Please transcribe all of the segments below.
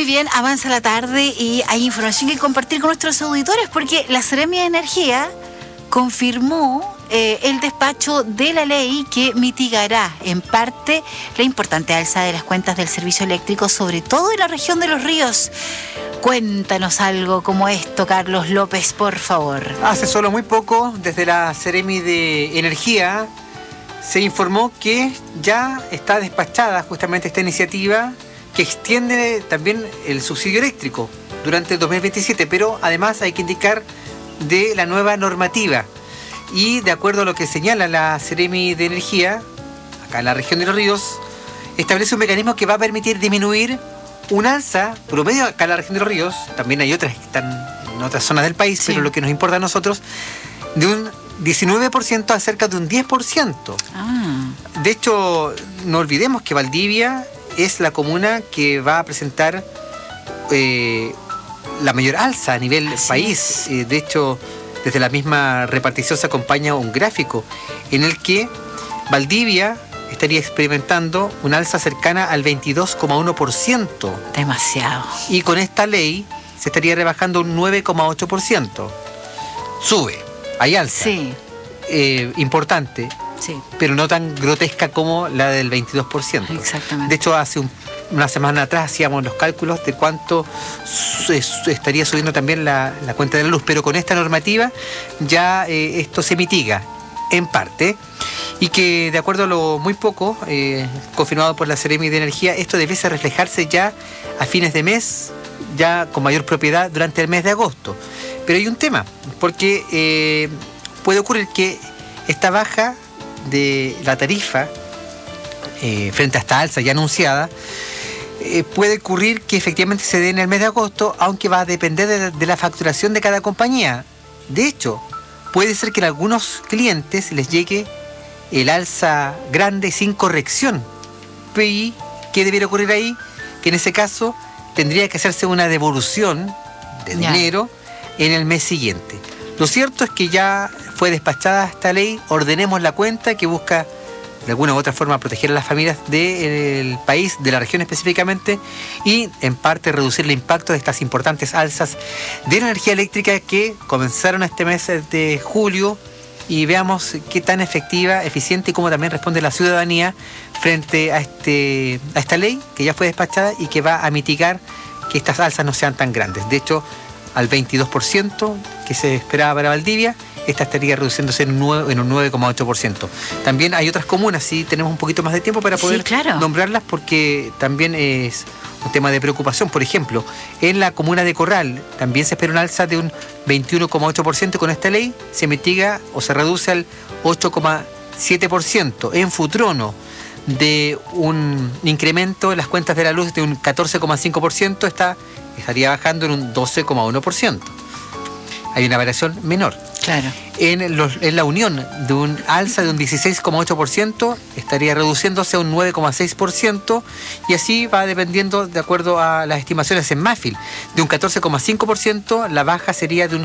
bien, avanza la tarde y hay información que compartir con nuestros auditores porque la Seremi de Energía confirmó el despacho de la ley que mitigará en parte la importante alza de las cuentas del servicio eléctrico, sobre todo en la región de Los Ríos. Cuéntanos algo como esto, Carlos López, por favor. Hace solo muy poco, desde la Seremi de Energía, se informó que ya está despachada justamente esta iniciativa que extiende también el subsidio eléctrico durante el 2027, pero además hay que indicar de la nueva normativa. Y de acuerdo a lo que señala la Seremi de Energía, acá en la región de Los Ríos, establece un mecanismo que va a permitir disminuir un alza promedio acá en la región de Los Ríos, también hay otras que están en otras zonas del país, sí, pero lo que nos importa a nosotros, de un 19% a cerca de un 10%. De hecho, no olvidemos que Valdivia es la comuna que va a presentar la mayor alza a nivel país. De hecho, desde la misma repartición se acompaña un gráfico en el que Valdivia estaría experimentando una alza cercana al 22,1%. Demasiado. Y con esta ley se estaría rebajando un 9,8%. Sube, hay alza. Sí. Importante, sí, pero no tan grotesca como la del 22%. Exactamente. De hecho, hace una semana atrás hacíamos los cálculos de cuánto estaría subiendo también la cuenta de la luz, pero con esta normativa ya esto se mitiga en parte, y que de acuerdo a lo muy poco confirmado por la Seremi de Energía, esto debiese reflejarse ya a fines de mes, ya con mayor propiedad durante el mes de agosto. Pero hay un tema, porque puede ocurrir que esta baja de la tarifa frente a esta alza ya anunciada, puede ocurrir que efectivamente se dé en el mes de agosto, aunque va a depender de la facturación de cada compañía. De hecho, puede ser que a algunos clientes les llegue el alza grande sin corrección. ¿Y qué debiera ocurrir ahí? Que en ese caso tendría que hacerse una devolución de dinero en el mes siguiente. Lo cierto es que ya fue despachada esta ley, ordenemos la cuenta, que busca de alguna u otra forma proteger a las familias del país, de la región específicamente, y en parte reducir el impacto de estas importantes alzas de la energía eléctrica que comenzaron este mes de julio, y veamos qué tan efectiva, eficiente y cómo también responde la ciudadanía frente a esta ley que ya fue despachada y que va a mitigar que estas alzas no sean tan grandes. De hecho, al 22% que se esperaba para Valdivia, esta estaría reduciéndose en un 9,8%. También hay otras comunas, sí, tenemos un poquito más de tiempo para poder nombrarlas, porque también es un tema de preocupación. Por ejemplo, en la comuna de Corral también se espera una alza de un 21,8%. Con esta ley se mitiga o se reduce al 8,7%. En Futrono, de un incremento en las cuentas de la luz de un 14,5%, estaría bajando en un 12,1%. Hay una variación menor. Claro. En la Unión, de un alza de un 16,8%, estaría reduciéndose a un 9,6%, y así va dependiendo de acuerdo a las estimaciones en Mafil. De un 14,5%, la baja sería de un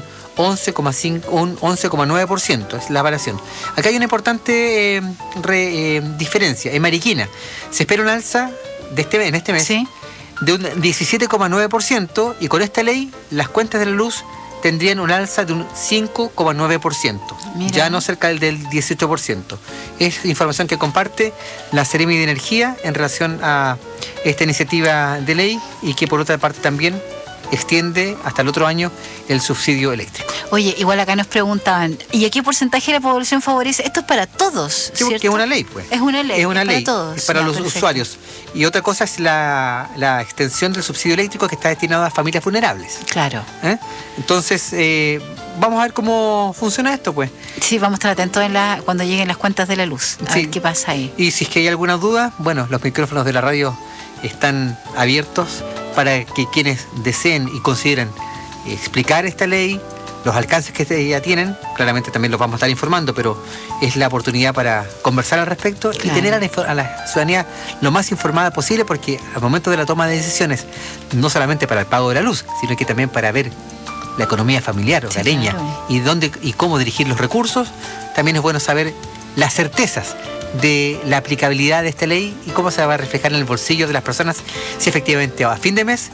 11,9%, es la variación. Acá hay una importante diferencia. En Mariquina se espera un alza en este mes, ¿sí?, de un 17,9%, y con esta ley las cuentas de la luz tendrían un alza de un 5,9%, ya no cerca del 18%. Es información que comparte la Seremi de Energía en relación a esta iniciativa de ley, y que por otra parte también extiende hasta el otro año el subsidio eléctrico. Oye, igual acá nos preguntaban, ¿y a qué porcentaje de la población favorece? Esto es para todos, sí, porque es una ley, pues. Es una ley, para todos. Es para los usuarios. Y otra cosa es la extensión del subsidio eléctrico, que está destinado a familias vulnerables. Claro. Entonces, vamos a ver cómo funciona esto, pues. Sí, vamos a estar atentos cuando lleguen las cuentas de la luz, a ver qué pasa ahí. Y si es que hay alguna duda, bueno, los micrófonos de la radio están abiertos para que quienes deseen y consideren explicar esta ley, los alcances que ya tienen, claramente también los vamos a estar informando, pero es la oportunidad para conversar al respecto, y tener a la ciudadanía lo más informada posible, porque al momento de la toma de decisiones, no solamente para el pago de la luz, sino que también para ver la economía familiar, hogareña, y dónde y cómo dirigir los recursos, también es bueno saber las certezas de la aplicabilidad de esta ley y cómo se va a reflejar en el bolsillo de las personas, si efectivamente a fin de mes